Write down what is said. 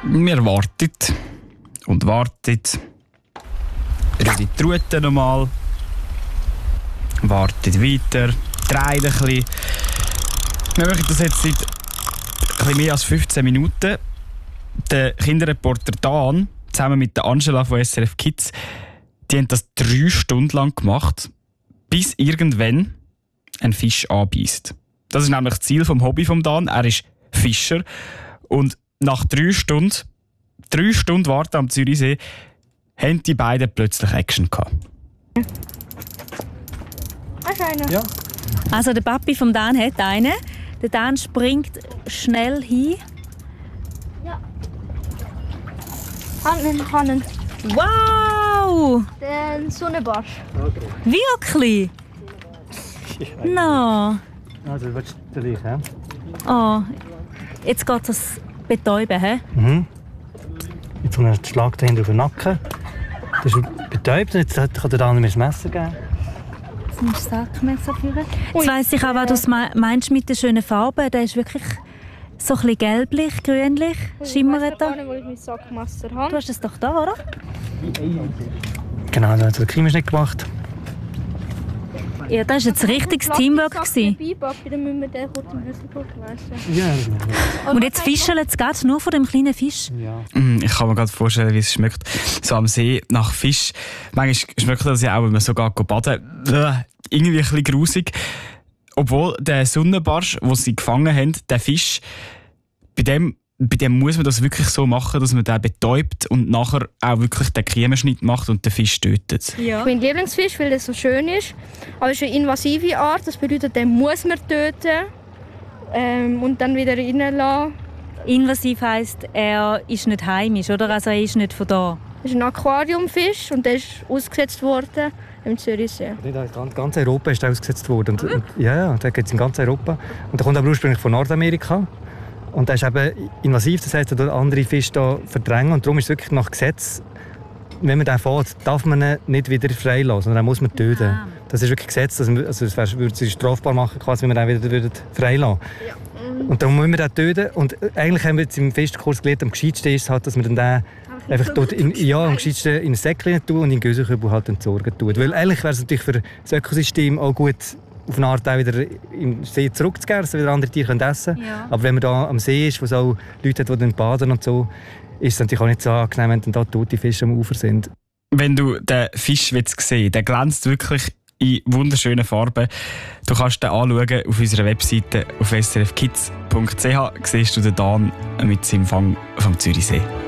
Wir warten und warten. Rühren die Rute nochmal. Wartet weiter. Dreht ein bisschen. Wir machen das jetzt seit ein bisschen mehr als 15 Minuten. Der Kinderreporter Dan, zusammen mit der Angela von SRF Kids, die haben das 3 Stunden lang gemacht, bis irgendwann ein Fisch anbeißt. Das ist nämlich das Ziel vom Hobby von Dan. Er ist Fischer. Und nach 3 Stunden Warten am Zürichsee, haben die beiden plötzlich Action gehabt. Hast du einen? Ja. Also der Papi vom Dan hat einen. Der Dan springt schnell hin. Ja. Hannen. Wow! Den Sonnenbarsch. Wirklich? No. Also, willst du den gleich, Oh, jetzt geht das betäuben, hä? Jetzt kommt ein Schlag dahinter auf den Nacken. Das ist betäubt und jetzt kann der Dan mir das Messer geben. Jetzt musst du das Sackmesser führen. Jetzt weiss ich auch, was du meinst mit den schönen Farben. Der ist wirklich so ein bisschen gelblich, grünlich, schimmert da. Ich weiß nicht, wo ich mein Sackmesser habe. Du hast es doch da, oder? Genau, dann hat der Kreischnitt gemacht. Ja, das war jetzt ein richtiges Teamwork. Papi, dann müssen wir den kurz im Büssel messen. Ja. Und jetzt fischeln es gerade nur von dem kleinen Fisch. Ja. Ich kann mir gerade vorstellen, wie es schmeckt. So am See nach Fisch. Manchmal schmeckt das ja auch, wenn man so baden. Irgendwie ein bisschen grusig. Obwohl der Sonnenbarsch, den sie gefangen haben, der Fisch, bei dem muss man das wirklich so machen, dass man den betäubt und nachher auch wirklich den Kiemenschnitt macht und den Fisch tötet. Ja. Mein Lieblingsfisch, weil er so schön ist. Aber es ist eine invasive Art, das bedeutet, den muss man töten und dann wieder reinlassen. Invasiv heisst, er ist nicht heimisch, oder? Also er ist nicht von da. Das ist ein Aquariumfisch und der ist ausgesetzt worden im Zürichsee. In ganz Europa ist der ausgesetzt worden. Und, ja, der gibt es in ganz Europa. Und der kommt aber ursprünglich von Nordamerika. Und der ist eben invasiv, das heisst, er tut andere Fische hier verdrängen. Und darum ist es wirklich nach Gesetz, wenn man den fährt, darf man ihn nicht wieder freilassen, sondern den muss man töten. Ah. Das ist wirklich Gesetz, also das würde es strafbar machen, quasi, wenn man den wieder freilassen würde. Und dann muss man den töten. Und eigentlich haben wir jetzt im Festkurs gelernt, am gescheitsten ist es halt, dass man den einfach dort am gescheitsten in ein Säckchen tun und in den Gösenkübel halt entsorgen tut. Weil eigentlich wäre es natürlich für das Ökosystem auch gut, auf eine Art auch wieder im See zurückzugehen, dass wieder andere Tiere essen können. Ja. Aber wenn man da am See ist, wo es auch Leute hat, die dann baden und so, ist es natürlich auch nicht so angenehm, wenn dann da tote Fische am Ufer sind. Wenn du den Fisch sehen willst, der glänzt wirklich in wunderschönen Farben. Du kannst den anschauen auf unserer Webseite auf srfkids.ch. Siehst du den Dan mit seinem Fang vom Zürichsee.